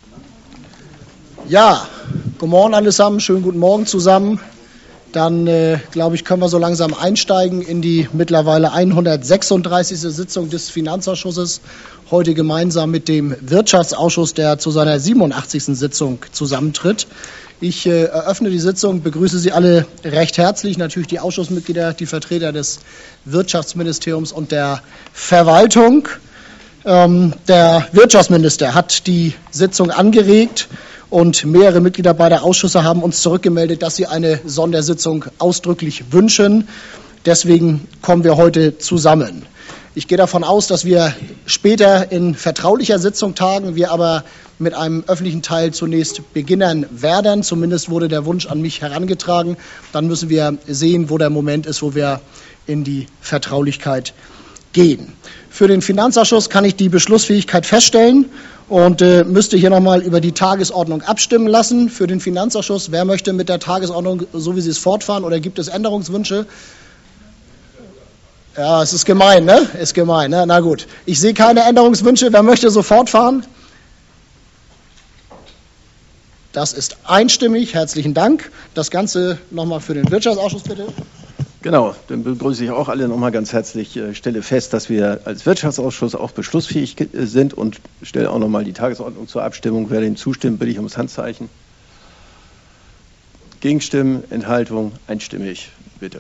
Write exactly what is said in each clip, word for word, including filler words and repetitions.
Ja, guten Morgen allesamt, schönen guten Morgen zusammen. Dann, äh, glaube ich, können wir so langsam einsteigen in die mittlerweile hundertsechsunddreißigste Sitzung des Finanzausschusses. Heute gemeinsam mit dem Wirtschaftsausschuss, der zu seiner siebenundachtzigsten Sitzung zusammentritt. Ich äh, eröffne die Sitzung, begrüße Sie alle recht herzlich, natürlich die Ausschussmitglieder, die Vertreter des Wirtschaftsministeriums und der Verwaltung. Ähm, der Wirtschaftsminister hat die Sitzung angeregt. Und mehrere Mitglieder beider Ausschüsse haben uns zurückgemeldet, dass sie eine Sondersitzung ausdrücklich wünschen. Deswegen kommen wir heute zusammen. Ich gehe davon aus, dass wir später in vertraulicher Sitzung tagen, wir aber mit einem öffentlichen Teil zunächst beginnen werden. Zumindest wurde der Wunsch an mich herangetragen. Dann müssen wir sehen, wo der Moment ist, wo wir in die Vertraulichkeit gehen. Für den Finanzausschuss kann ich die Beschlussfähigkeit feststellen und äh, müsste hier nochmal über die Tagesordnung abstimmen lassen. Für den Finanzausschuss, wer möchte mit der Tagesordnung, so wie sie es fortfahren, oder gibt es Änderungswünsche? Ja, es ist gemein, ne? Ist gemein, ne? Na gut. Ich sehe keine Änderungswünsche. Wer möchte so fortfahren? Das ist einstimmig. Herzlichen Dank. Das Ganze nochmal für den Wirtschaftsausschuss, bitte. Genau, dann begrüße ich auch alle nochmal ganz herzlich. Ich stelle fest, dass wir als Wirtschaftsausschuss auch beschlussfähig sind und stelle auch nochmal die Tagesordnung zur Abstimmung. Wer dem zustimmt, bitte ich ums Handzeichen. Gegenstimmen, Enthaltung, einstimmig, bitte.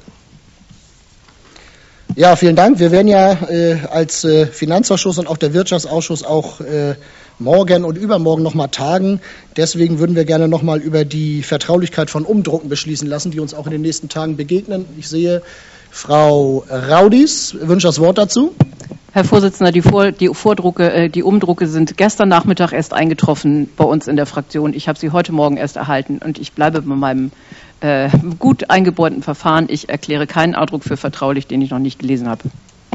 Ja, vielen Dank. Wir werden ja äh, als äh, Finanzausschuss und auch der Wirtschaftsausschuss auch äh, morgen und übermorgen noch mal tagen. Deswegen würden wir gerne noch mal über die Vertraulichkeit von Umdrucken beschließen lassen, die uns auch in den nächsten Tagen begegnen. Ich sehe Frau Raudis wünscht das Wort dazu. Herr Vorsitzender, die, Vor die Vordrucke, die Umdrucke sind gestern Nachmittag erst eingetroffen bei uns in der Fraktion. Ich habe sie heute Morgen erst erhalten und ich bleibe bei meinem äh, gut eingebauten Verfahren. Ich erkläre keinen Ausdruck für vertraulich, den ich noch nicht gelesen habe.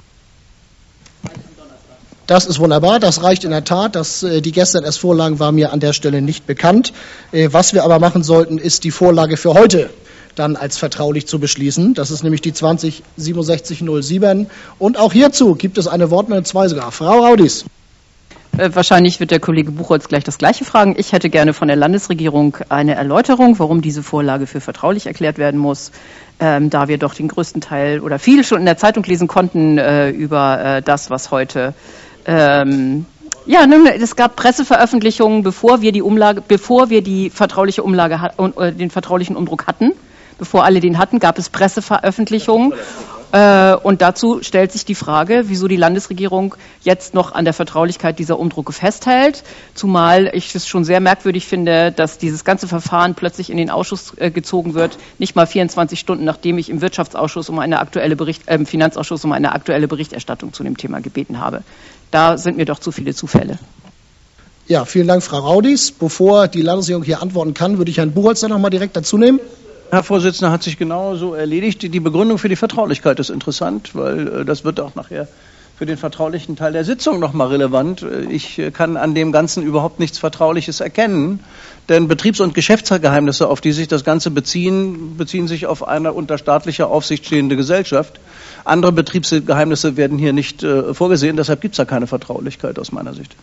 Das ist wunderbar, das reicht in der Tat. Dass äh, die gestern erst vorlagen, war mir an der Stelle nicht bekannt. Äh, was wir aber machen sollten, ist die Vorlage für heute dann als vertraulich zu beschließen. Das ist nämlich die zwanzig siebenundsechzig null sieben. Und auch hierzu gibt es eine Wortmeldung, zwei sogar. Frau Raudis. Äh, wahrscheinlich wird der Kollege Buchholz gleich das Gleiche fragen. Ich hätte gerne von der Landesregierung eine Erläuterung, warum diese Vorlage für vertraulich erklärt werden muss. Ähm, da wir doch den größten Teil oder viel schon in der Zeitung lesen konnten äh, über äh, das, was heute Ähm, ja, nun, es gab Presseveröffentlichungen, bevor wir die Umlage, bevor wir die vertrauliche Umlage äh, den vertraulichen Umdruck hatten, bevor alle den hatten, gab es Presseveröffentlichungen. Äh, und dazu stellt sich die Frage, wieso die Landesregierung jetzt noch an der Vertraulichkeit dieser Umdrucke festhält, zumal ich es schon sehr merkwürdig finde, dass dieses ganze Verfahren plötzlich in den Ausschuss äh, gezogen wird, nicht mal vierundzwanzig Stunden, nachdem ich im Wirtschaftsausschuss um eine aktuelle Bericht, äh, im Finanzausschuss um eine aktuelle Berichterstattung zu dem Thema gebeten habe. Da sind mir doch zu viele Zufälle. Ja, vielen Dank, Frau Raudis. Bevor die Landesregierung hier antworten kann, würde ich Herrn Buchholz dann noch mal direkt dazu nehmen. Herr Vorsitzender, hat sich genauso erledigt. Die Begründung für die Vertraulichkeit ist interessant, weil äh, das wird auch nachher für den vertraulichen Teil der Sitzung noch mal relevant. Ich äh, kann an dem Ganzen überhaupt nichts Vertrauliches erkennen, denn Betriebs- und Geschäftsgeheimnisse, auf die sich das Ganze beziehen, beziehen sich auf eine unter staatlicher Aufsicht stehende Gesellschaft. Andere Betriebsgeheimnisse werden hier nicht äh, vorgesehen, deshalb gibt es da keine Vertraulichkeit aus meiner Sicht.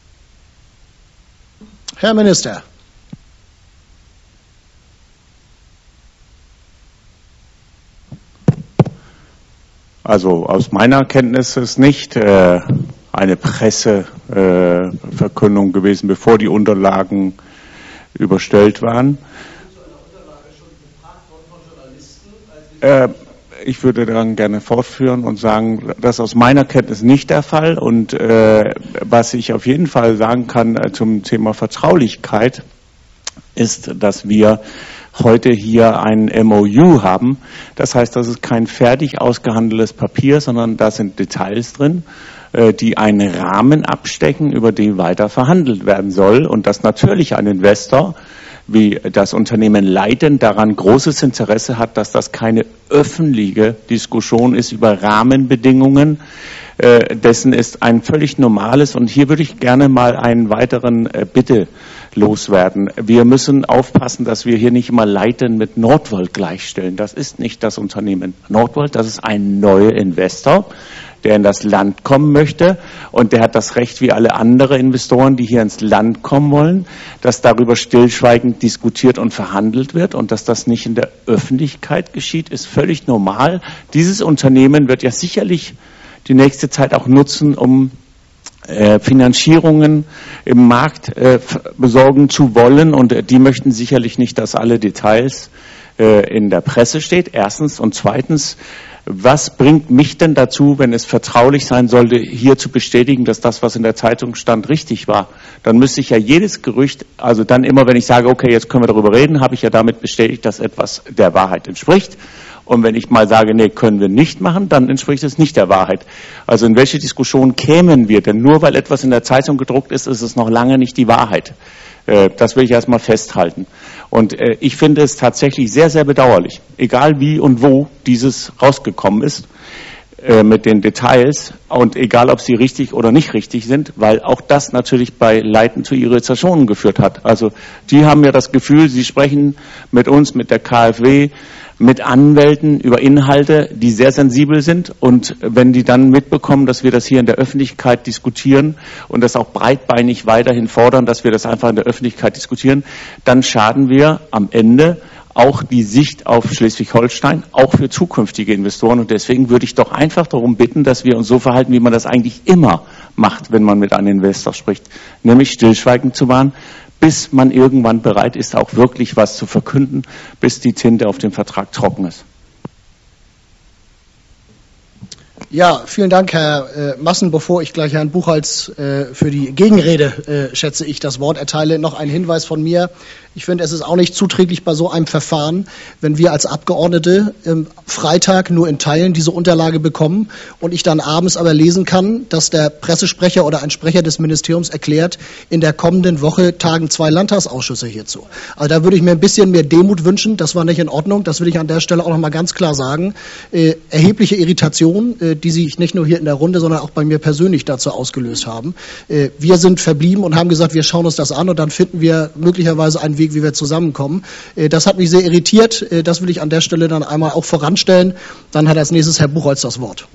Herr Minister. Also aus meiner Kenntnis ist nicht äh, eine Presseverkündung äh, gewesen, bevor die Unterlagen überstellt waren. Äh, ich würde dann gerne fortführen und sagen, das ist aus meiner Kenntnis nicht der Fall. Und äh, was ich auf jeden Fall sagen kann äh, zum Thema Vertraulichkeit, ist, dass wir heute hier ein M O U haben. Das heißt, das ist kein fertig ausgehandeltes Papier, sondern da sind Details drin, die einen Rahmen abstecken, über den weiter verhandelt werden soll. Und dass natürlich ein Investor, wie das Unternehmen Leiten, daran großes Interesse hat, dass das keine öffentliche Diskussion ist über Rahmenbedingungen. Dessen ist ein völlig normales, und hier würde ich gerne mal einen weiteren Bitte loswerden. Wir müssen aufpassen, dass wir hier nicht immer Leiten mit Nordvolt gleichstellen. Das ist nicht das Unternehmen Nordvolt, das ist ein neuer Investor, der in das Land kommen möchte und der hat das Recht wie alle anderen Investoren, die hier ins Land kommen wollen, dass darüber stillschweigend diskutiert und verhandelt wird und dass das nicht in der Öffentlichkeit geschieht, ist völlig normal. Dieses Unternehmen wird ja sicherlich die nächste Zeit auch nutzen, um äh, Finanzierungen im Markt äh, besorgen zu wollen und äh, die möchten sicherlich nicht, dass alle Details äh, in der Presse steht, erstens. Und zweitens, was bringt mich denn dazu, wenn es vertraulich sein sollte, hier zu bestätigen, dass das, was in der Zeitung stand, richtig war? Dann müsste ich ja jedes Gerücht, also dann immer, wenn ich sage, okay, jetzt können wir darüber reden, habe ich ja damit bestätigt, dass etwas der Wahrheit entspricht. Und wenn ich mal sage, nee, können wir nicht machen, dann entspricht es nicht der Wahrheit. Also in welche Diskussion kämen wir? Denn nur weil etwas in der Zeitung gedruckt ist, ist es noch lange nicht die Wahrheit. Das will ich erstmal festhalten. Und ich finde es tatsächlich sehr, sehr bedauerlich, egal wie und wo dieses rausgekommen ist, mit den Details und egal, ob sie richtig oder nicht richtig sind, weil auch das natürlich bei Leiten zu Irritationen geführt hat. Also die haben ja das Gefühl, sie sprechen mit uns, mit der K f W, mit Anwälten über Inhalte, die sehr sensibel sind. Und wenn die dann mitbekommen, dass wir das hier in der Öffentlichkeit diskutieren und das auch breitbeinig weiterhin fordern, dass wir das einfach in der Öffentlichkeit diskutieren, dann schaden wir am Ende auch die Sicht auf Schleswig-Holstein, auch für zukünftige Investoren. Und deswegen würde ich doch einfach darum bitten, dass wir uns so verhalten, wie man das eigentlich immer macht, wenn man mit einem Investor spricht, nämlich stillschweigend zu wahren, bis man irgendwann bereit ist, auch wirklich was zu verkünden, bis die Tinte auf dem Vertrag trocken ist. Ja, vielen Dank, Herr äh, Massen. Bevor ich gleich Herrn Buchholz äh, für die Gegenrede, äh, schätze ich, das Wort erteile, noch ein Hinweis von mir. Ich finde, es ist auch nicht zuträglich bei so einem Verfahren, wenn wir als Abgeordnete ähm, Freitag nur in Teilen diese Unterlage bekommen und ich dann abends aber lesen kann, dass der Pressesprecher oder ein Sprecher des Ministeriums erklärt, in der kommenden Woche tagen zwei Landtagsausschüsse hierzu. Also da würde ich mir ein bisschen mehr Demut wünschen. Das war nicht in Ordnung. Das will ich an der Stelle auch noch mal ganz klar sagen. Äh, erhebliche Irritation, äh, die sich nicht nur hier in der Runde, sondern auch bei mir persönlich dazu ausgelöst haben. Äh, wir sind verblieben und haben gesagt, wir schauen uns das an und dann finden wir möglicherweise einen Weg, wie wir zusammenkommen. Das hat mich sehr irritiert. Das will ich an der Stelle dann einmal auch voranstellen. Dann hat als nächstes Herr Buchholz das Wort.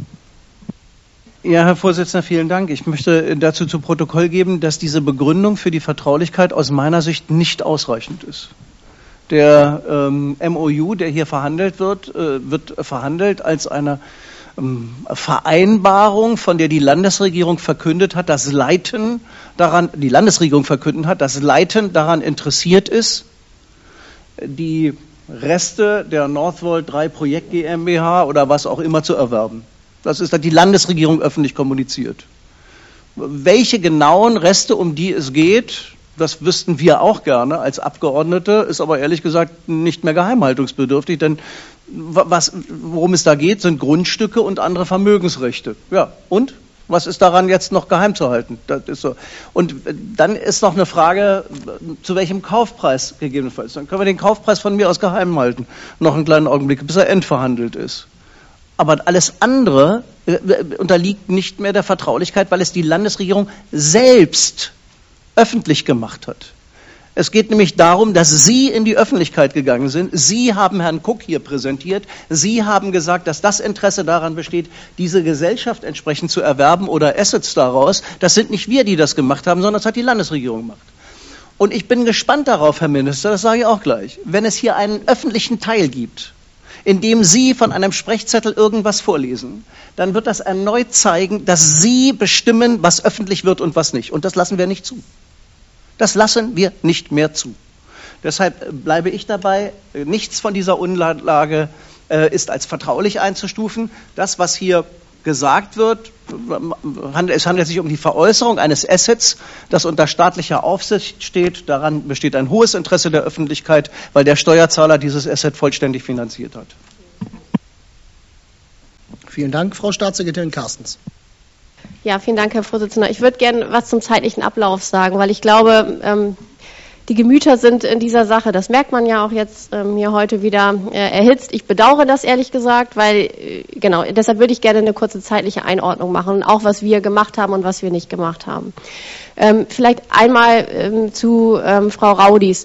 Ja, Herr Vorsitzender, vielen Dank. Ich möchte dazu zu Protokoll geben, dass diese Begründung für die Vertraulichkeit aus meiner Sicht nicht ausreichend ist. Der ähm, M O U, der hier verhandelt wird, äh, wird verhandelt als eine ähm, Vereinbarung, von der die Landesregierung verkündet hat, dass Leiten daran, die Landesregierung verkündet hat, dass Leiten daran interessiert ist, die Reste der Northvolt drei Projekt GmbH oder was auch immer zu erwerben. Das ist, hat die Landesregierung öffentlich kommuniziert. Welche genauen Reste, um die es geht, das wüssten wir auch gerne als Abgeordnete, ist aber ehrlich gesagt nicht mehr geheimhaltungsbedürftig, denn was, worum es da geht, sind Grundstücke und andere Vermögensrechte. Ja, und? Was ist daran jetzt noch geheim zu halten? Das ist so. Und dann ist noch eine Frage, zu welchem Kaufpreis gegebenenfalls. Dann können wir den Kaufpreis von mir aus geheim halten. Noch einen kleinen Augenblick, bis er endverhandelt ist. Aber alles andere unterliegt nicht mehr der Vertraulichkeit, weil es die Landesregierung selbst öffentlich gemacht hat. Es geht nämlich darum, dass Sie in die Öffentlichkeit gegangen sind. Sie haben Herrn Cook hier präsentiert. Sie haben gesagt, dass das Interesse daran besteht, diese Gesellschaft entsprechend zu erwerben oder Assets daraus. Das sind nicht wir, die das gemacht haben, sondern das hat die Landesregierung gemacht. Und ich bin gespannt darauf, Herr Minister, das sage ich auch gleich, wenn es hier einen öffentlichen Teil gibt, in dem Sie von einem Sprechzettel irgendwas vorlesen, dann wird das erneut zeigen, dass Sie bestimmen, was öffentlich wird und was nicht. Und das lassen wir nicht zu. Das lassen wir nicht mehr zu. Deshalb bleibe ich dabei, nichts von dieser Unterlage äh, ist als vertraulich einzustufen. Das, was hier gesagt wird, es handelt sich um die Veräußerung eines Assets, das unter staatlicher Aufsicht steht. Daran besteht ein hohes Interesse der Öffentlichkeit, weil der Steuerzahler dieses Asset vollständig finanziert hat. Vielen Dank, Frau Staatssekretärin Carstens. Ja, vielen Dank, Herr Vorsitzender. Ich würde gerne was zum zeitlichen Ablauf sagen, weil ich glaube, ähm, die Gemüter sind in dieser Sache, das merkt man ja auch jetzt ähm, hier heute wieder, äh, erhitzt. Ich bedauere das ehrlich gesagt, weil, äh, genau, deshalb würde ich gerne eine kurze zeitliche Einordnung machen, auch was wir gemacht haben und was wir nicht gemacht haben. Ähm, vielleicht einmal ähm, zu ähm, Frau Raudis.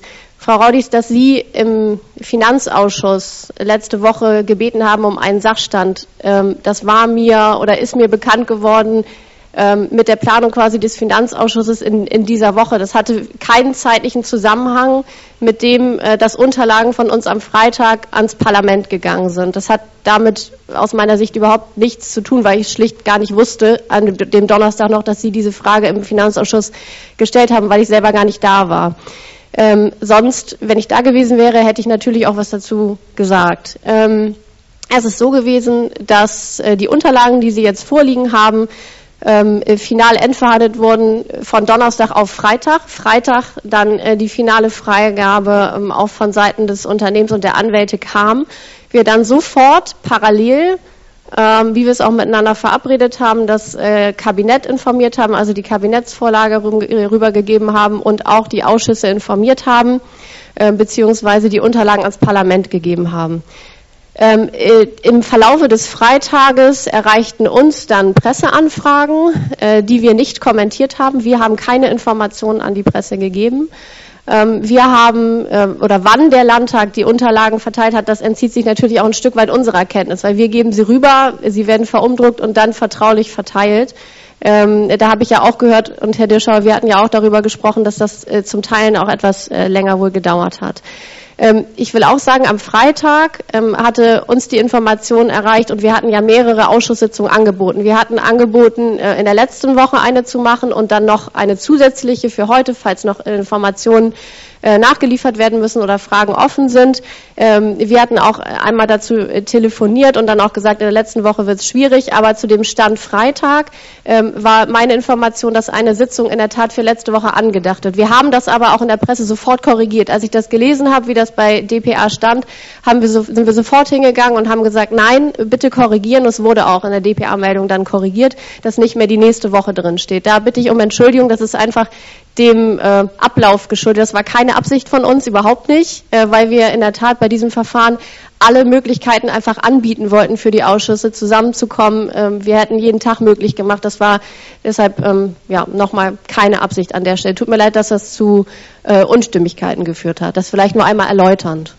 Frau Raudis, dass Sie im Finanzausschuss letzte Woche gebeten haben um einen Sachstand. Ähm, das war mir oder ist mir bekannt geworden ähm, mit der Planung quasi des Finanzausschusses in, in dieser Woche. Das hatte keinen zeitlichen Zusammenhang mit dem, äh, dass Unterlagen von uns am Freitag ans Parlament gegangen sind. Das hat damit aus meiner Sicht überhaupt nichts zu tun, weil ich schlicht gar nicht wusste an dem Donnerstag noch, dass Sie diese Frage im Finanzausschuss gestellt haben, weil ich selber gar nicht da war. Ähm, sonst, wenn ich da gewesen wäre, hätte ich natürlich auch was dazu gesagt. Ähm, es ist so gewesen, dass äh, die Unterlagen, die Sie jetzt vorliegen haben, ähm, final endverhandelt wurden von Donnerstag auf Freitag. Freitag dann äh, die finale Freigabe ähm, auch von Seiten des Unternehmens und der Anwälte kam. Wir dann sofort parallel, ähm, wie wir es auch miteinander verabredet haben, das äh, Kabinett informiert haben, also die Kabinettsvorlage rübergegeben haben und auch die Ausschüsse informiert haben, äh, beziehungsweise die Unterlagen ans Parlament gegeben haben. Ähm, äh, Im Verlaufe des Freitages erreichten uns dann Presseanfragen, äh, die wir nicht kommentiert haben. Wir haben keine Informationen an die Presse gegeben. Ähm, wir haben, äh, oder wann der Landtag die Unterlagen verteilt hat, das entzieht sich natürlich auch ein Stück weit unserer Kenntnis, weil wir geben sie rüber, sie werden verumdruckt und dann vertraulich verteilt. Ähm, da habe ich ja auch gehört, und Herr Dirschauer, wir hatten ja auch darüber gesprochen, dass das äh, zum Teil auch etwas äh, länger wohl gedauert hat. Ähm, ich will auch sagen, am Freitag ähm, hatte uns die Information erreicht und wir hatten ja mehrere Ausschusssitzungen angeboten. Wir hatten angeboten, äh, in der letzten Woche eine zu machen und dann noch eine zusätzliche für heute, falls noch Informationen äh, nachgeliefert werden müssen oder Fragen offen sind. Ähm, wir hatten auch einmal dazu äh, telefoniert und dann auch gesagt, in der letzten Woche wird es schwierig, aber zu dem Stand Freitag ähm, war meine Information, dass eine Sitzung in der Tat für letzte Woche angedacht wird. Wir haben das aber auch in der Presse sofort korrigiert. Als ich das gelesen habe, wie das bei D P A stand, haben wir so, sind wir sofort hingegangen und haben gesagt, nein, bitte korrigieren. Es wurde auch in der D P A-Meldung dann korrigiert, dass nicht mehr die nächste Woche drin steht. Da bitte ich um Entschuldigung, das ist einfach dem äh, Ablauf geschuldet. Das war keine Absicht von uns, überhaupt nicht, äh, weil wir in der Tat bei diesem Verfahren alle Möglichkeiten einfach anbieten wollten, für die Ausschüsse zusammenzukommen. Ähm, wir hätten jeden Tag möglich gemacht. Das war deshalb ähm, ja, nochmal keine Absicht an der Stelle. Tut mir leid, dass das zu äh, Unstimmigkeiten geführt hat. Das vielleicht nur einmal erläuternd.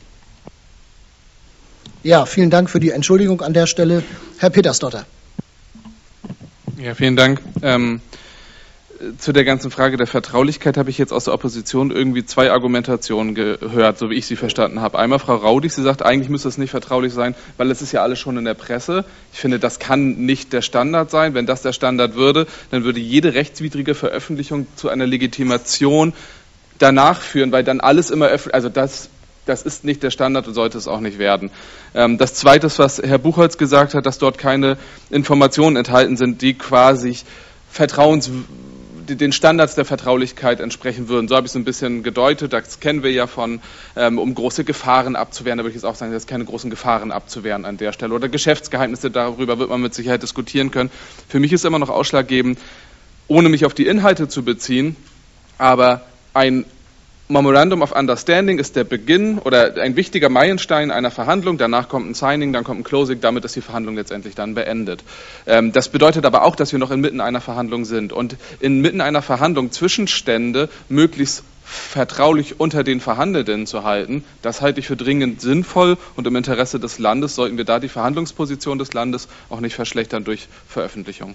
Ja, vielen Dank für die Entschuldigung an der Stelle. Herr Petersdotter. Ja, vielen Dank. Ähm, Zu der ganzen Frage der Vertraulichkeit habe ich jetzt aus der Opposition irgendwie zwei Argumentationen gehört, so wie ich sie verstanden habe. Einmal Frau Raudig, sie sagt, eigentlich müsste es nicht vertraulich sein, weil es ist ja alles schon in der Presse. Ich finde, das kann nicht der Standard sein. Wenn das der Standard würde, dann würde jede rechtswidrige Veröffentlichung zu einer Legitimation danach führen, weil dann alles immer öffentlich, also das Das ist nicht der Standard und sollte es auch nicht werden. Das Zweite, was Herr Buchholz gesagt hat, dass dort keine Informationen enthalten sind, die quasi Vertrauens den Standards der Vertraulichkeit entsprechen würden. So habe ich es ein bisschen gedeutet. Das kennen wir ja von, ähm, um große Gefahren abzuwehren. Da würde ich jetzt auch sagen, das ist keine großen Gefahren abzuwehren an der Stelle. Oder Geschäftsgeheimnisse, darüber wird man mit Sicherheit diskutieren können. Für mich ist immer noch ausschlaggebend, ohne mich auf die Inhalte zu beziehen, aber ein Memorandum of Understanding ist der Beginn oder ein wichtiger Meilenstein einer Verhandlung. Danach kommt ein Signing, dann kommt ein Closing, damit ist die Verhandlung letztendlich dann beendet. Ähm, das bedeutet aber auch, dass wir noch inmitten einer Verhandlung sind und inmitten einer Verhandlung Zwischenstände möglichst vertraulich unter den Verhandelnden zu halten. Das halte ich für dringend sinnvoll und im Interesse des Landes sollten wir da die Verhandlungsposition des Landes auch nicht verschlechtern durch Veröffentlichung.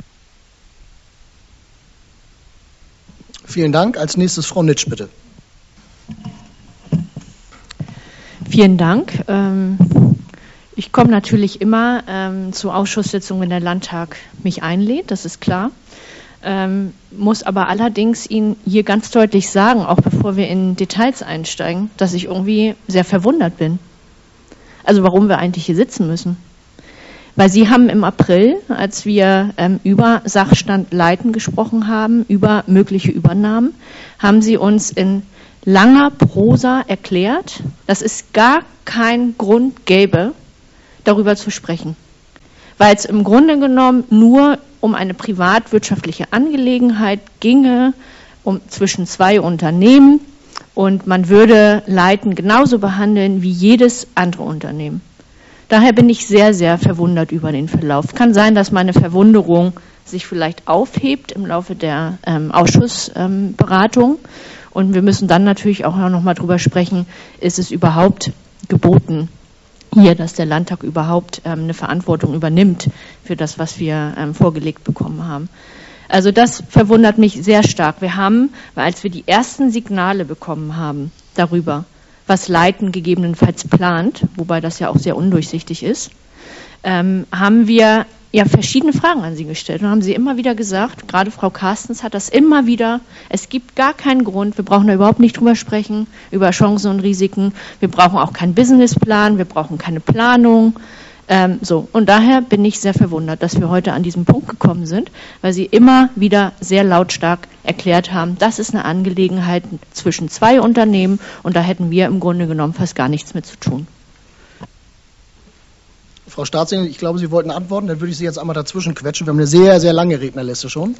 Vielen Dank. Als nächstes Frau Nitsch, bitte. Vielen Dank. Ich komme natürlich immer zu Ausschusssitzungen, wenn der Landtag mich einlädt, das ist klar. Muss aber allerdings Ihnen hier ganz deutlich sagen, auch bevor wir in Details einsteigen, dass ich irgendwie sehr verwundert bin. Also warum wir eigentlich hier sitzen müssen. Weil Sie haben im April, als wir ähm, über Sachstand leiten gesprochen haben, über mögliche Übernahmen, haben Sie uns in langer Prosa erklärt, dass es gar keinen Grund gäbe, darüber zu sprechen. Weil es im Grunde genommen nur um eine privatwirtschaftliche Angelegenheit ginge, um zwischen zwei Unternehmen, und man würde Leiten genauso behandeln wie jedes andere Unternehmen. Daher bin ich sehr, sehr verwundert über den Verlauf. Kann sein, dass meine Verwunderung sich vielleicht aufhebt im Laufe der ähm, Ausschussberatung. Ähm, Und wir müssen dann natürlich auch noch mal drüber sprechen, ist es überhaupt geboten, hier, dass der Landtag überhaupt ähm, eine Verantwortung übernimmt für das, was wir ähm, vorgelegt bekommen haben. Also das verwundert mich sehr stark. Wir haben, weil als wir die ersten Signale bekommen haben darüber, was Leiten gegebenenfalls plant, wobei das ja auch sehr undurchsichtig ist, ähm, haben wir ja verschiedene Fragen an Sie gestellt und haben Sie immer wieder gesagt, gerade Frau Carstens hat das immer wieder, es gibt gar keinen Grund, wir brauchen da überhaupt nicht drüber sprechen, über Chancen und Risiken, wir brauchen auch keinen Businessplan, wir brauchen keine Planung, ähm, so. Und daher bin ich sehr verwundert, dass wir heute an diesem Punkt gekommen sind, weil Sie immer wieder sehr lautstark erklärt haben, das ist eine Angelegenheit zwischen zwei Unternehmen und da hätten wir im Grunde genommen fast gar nichts mit zu tun. Frau Staatssekretärin, ich glaube, Sie wollten antworten, dann würde ich Sie jetzt einmal dazwischen quetschen. Wir haben eine sehr, sehr lange Rednerliste schon.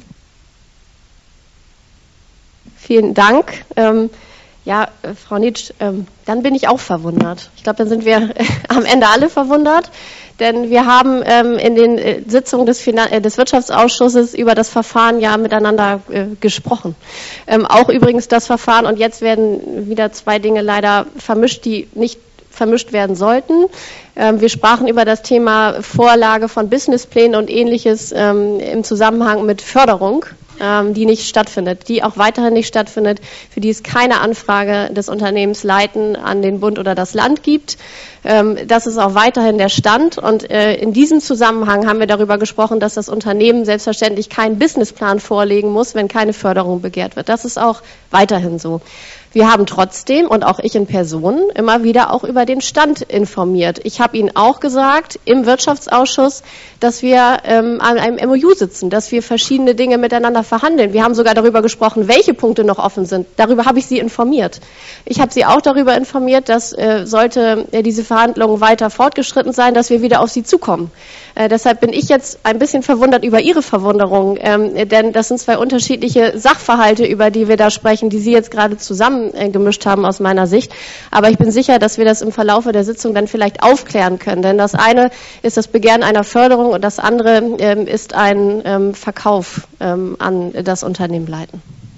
Vielen Dank. Ähm, ja, äh, Frau Nitsch, ähm, dann bin ich auch verwundert. Ich glaube, dann sind wir äh, am Ende alle verwundert, denn wir haben ähm, in den äh, Sitzungen des, Finan- äh, des Wirtschaftsausschusses über das Verfahren ja miteinander äh, gesprochen. Ähm, auch übrigens das Verfahren, und jetzt werden wieder zwei Dinge leider vermischt, die nicht vermischt werden sollten. Ähm, wir sprachen über das Thema Vorlage von Businessplänen und Ähnliches ähm, im Zusammenhang mit Förderung, ähm, die nicht stattfindet, die auch weiterhin nicht stattfindet, für die es keine Anfrage des Unternehmens Leiten an den Bund oder das Land gibt. Ähm, das ist auch weiterhin der Stand. Und äh, in diesem Zusammenhang haben wir darüber gesprochen, dass das Unternehmen selbstverständlich keinen Businessplan vorlegen muss, wenn keine Förderung begehrt wird. Das ist auch weiterhin so. Wir haben trotzdem, und auch ich in Person, immer wieder auch über den Stand informiert. Ich habe Ihnen auch gesagt im Wirtschaftsausschuss, dass wir ähm, an einem M O U sitzen, dass wir verschiedene Dinge miteinander verhandeln. Wir haben sogar darüber gesprochen, welche Punkte noch offen sind. Darüber habe ich Sie informiert. Ich habe Sie auch darüber informiert, dass äh, sollte äh, diese Verhandlungen weiter fortgeschritten sein, dass wir wieder auf Sie zukommen. Äh, deshalb bin ich jetzt ein bisschen verwundert über Ihre Verwunderung, ähm, denn das sind zwei unterschiedliche Sachverhalte, über die wir da sprechen, die Sie jetzt gerade zusammen gemischt haben aus meiner Sicht. Aber ich bin sicher, dass wir das im Verlaufe der Sitzung dann vielleicht aufklären können. Denn das eine ist das Begehren einer Förderung und das andere ähm, ist ein ähm, Verkauf ähm, an das Unternehmen Leiten.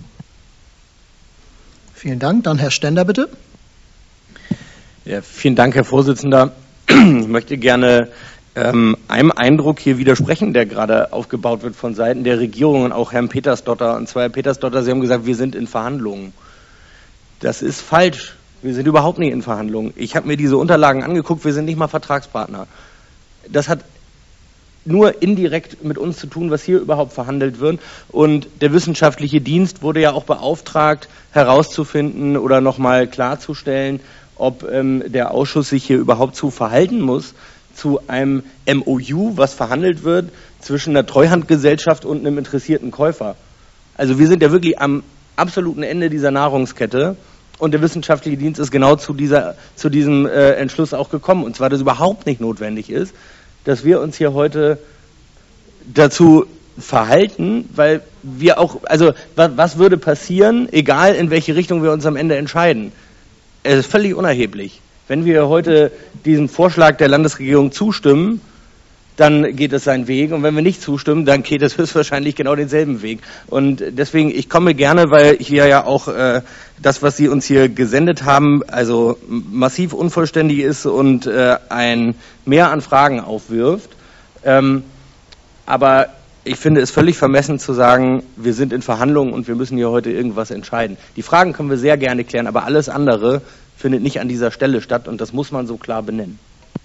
Vielen Dank. Dann Herr Stender, bitte. Ja, vielen Dank, Herr Vorsitzender. Ich möchte gerne ähm, einem Eindruck hier widersprechen, der gerade aufgebaut wird von Seiten der Regierung und auch Herrn Petersdotter. Und zwar, Herr Petersdotter, Sie haben gesagt, wir sind in Verhandlungen. Das ist falsch. Wir sind überhaupt nicht in Verhandlungen. Ich habe mir diese Unterlagen angeguckt, wir sind nicht mal Vertragspartner. Das hat nur indirekt mit uns zu tun, was hier überhaupt verhandelt wird. Und der wissenschaftliche Dienst wurde ja auch beauftragt, herauszufinden oder nochmal klarzustellen, ob ähm, der Ausschuss sich hier überhaupt zu verhalten muss, zu einem M O U, was verhandelt wird zwischen einer Treuhandgesellschaft und einem interessierten Käufer. Also wir sind ja wirklich am absoluten Ende dieser Nahrungskette und der wissenschaftliche Dienst ist genau zu dieser zu diesem äh, Entschluss auch gekommen, und zwar, dass überhaupt nicht notwendig ist, dass wir uns hier heute dazu verhalten, weil wir auch, also was, was würde passieren, egal in welche Richtung wir uns am Ende entscheiden. Es ist völlig unerheblich. Wenn wir heute diesem Vorschlag der Landesregierung zustimmen, dann geht es seinen Weg, und wenn wir nicht zustimmen, dann geht es höchstwahrscheinlich genau denselben Weg. Und deswegen, ich komme gerne, weil hier ja auch äh, das, was Sie uns hier gesendet haben, also massiv unvollständig ist und äh, ein Mehr an Fragen aufwirft. Ähm, aber ich finde es völlig vermessen zu sagen, wir sind in Verhandlungen und wir müssen hier heute irgendwas entscheiden. Die Fragen können wir sehr gerne klären, aber alles andere findet nicht an dieser Stelle statt, und das muss man so klar benennen.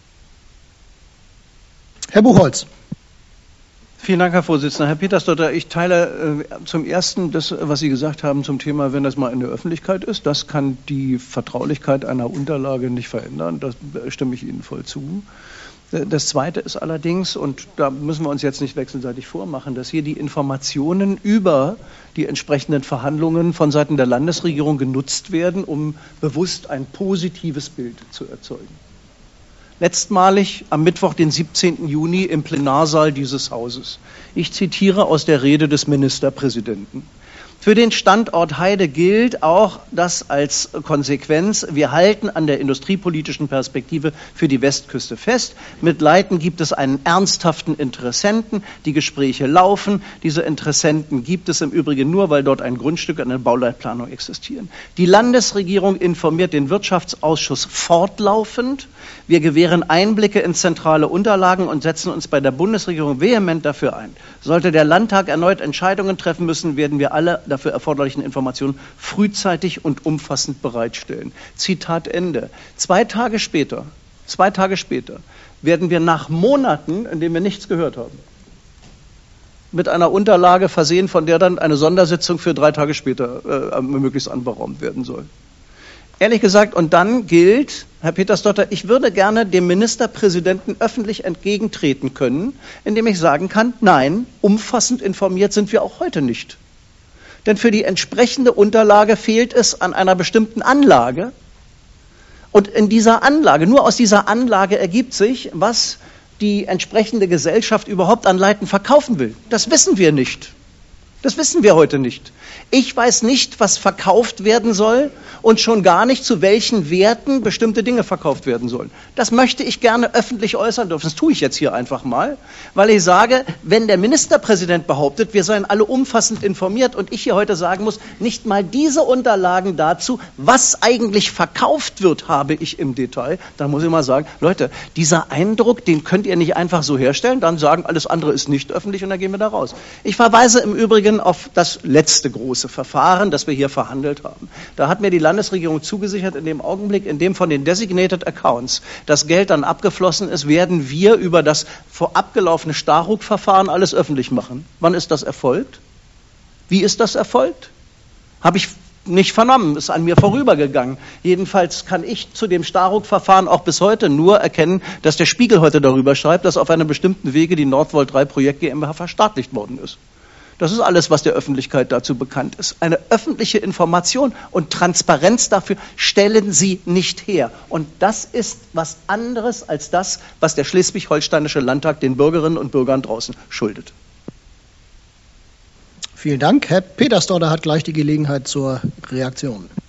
Herr Buchholz. Vielen Dank, Herr Vorsitzender. Herr Petersdotter, ich teile äh, zum Ersten das, was Sie gesagt haben zum Thema, wenn das mal in der Öffentlichkeit ist. Das kann die Vertraulichkeit einer Unterlage nicht verändern. Das stimme ich Ihnen voll zu. Das Zweite ist allerdings, und da müssen wir uns jetzt nicht wechselseitig vormachen, dass hier die Informationen über die entsprechenden Verhandlungen von Seiten der Landesregierung genutzt werden, um bewusst ein positives Bild zu erzeugen. Letztmalig am Mittwoch, den siebzehnten Juni, im Plenarsaal dieses Hauses. Ich zitiere aus der Rede des Ministerpräsidenten. Für den Standort Heide gilt auch das als Konsequenz. Wir halten an der industriepolitischen Perspektive für die Westküste fest. Mit Leiten gibt es einen ernsthaften Interessenten. Die Gespräche laufen. Diese Interessenten gibt es im Übrigen nur, weil dort ein Grundstück und eine Bauleitplanung existieren. Die Landesregierung informiert den Wirtschaftsausschuss fortlaufend. Wir gewähren Einblicke in zentrale Unterlagen und setzen uns bei der Bundesregierung vehement dafür ein. Sollte der Landtag erneut Entscheidungen treffen müssen, werden wir alle dafür erforderlichen Informationen frühzeitig und umfassend bereitstellen. Zitat Ende. Zwei Tage später, zwei Tage später werden wir nach Monaten, in denen wir nichts gehört haben, mit einer Unterlage versehen, von der dann eine Sondersitzung für drei Tage später äh, möglichst anberaumt werden soll. Ehrlich gesagt, und dann gilt, Herr Petersdotter, ich würde gerne dem Ministerpräsidenten öffentlich entgegentreten können, indem ich sagen kann, nein, umfassend informiert sind wir auch heute nicht. Denn für die entsprechende Unterlage fehlt es an einer bestimmten Anlage. Und in dieser Anlage, nur aus dieser Anlage ergibt sich, was die entsprechende Gesellschaft überhaupt an Leiten verkaufen will. Das wissen wir nicht. Das wissen wir heute nicht. Ich weiß nicht, was verkauft werden soll und schon gar nicht, zu welchen Werten bestimmte Dinge verkauft werden sollen. Das möchte ich gerne öffentlich äußern dürfen. Das tue ich jetzt hier einfach mal, weil ich sage, wenn der Ministerpräsident behauptet, wir seien alle umfassend informiert und ich hier heute sagen muss, nicht mal diese Unterlagen dazu, was eigentlich verkauft wird, habe ich im Detail, dann muss ich mal sagen, Leute, dieser Eindruck, den könnt ihr nicht einfach so herstellen, dann sagen, alles andere ist nicht öffentlich und dann gehen wir da raus. Ich verweise im Übrigen auf das letzte große Verfahren, das wir hier verhandelt haben. Da hat mir die Landesregierung zugesichert, in dem Augenblick, in dem von den Designated Accounts das Geld dann abgeflossen ist, werden wir über das vorab gelaufene Staruk-Verfahren alles öffentlich machen. Wann ist das erfolgt? Wie ist das erfolgt? Habe ich nicht vernommen, ist an mir vorübergegangen. Jedenfalls kann ich zu dem Staruk-Verfahren auch bis heute nur erkennen, dass der Spiegel heute darüber schreibt, dass auf einem bestimmten Wege die Nordvolt drei Projekt GmbH verstaatlicht worden ist. Das ist alles, was der Öffentlichkeit dazu bekannt ist. Eine öffentliche Information und Transparenz dafür stellen Sie nicht her. Und das ist was anderes als das, was der Schleswig-Holsteinische Landtag den Bürgerinnen und Bürgern draußen schuldet. Vielen Dank. Herr Petersdotter hat gleich die Gelegenheit zur Reaktion.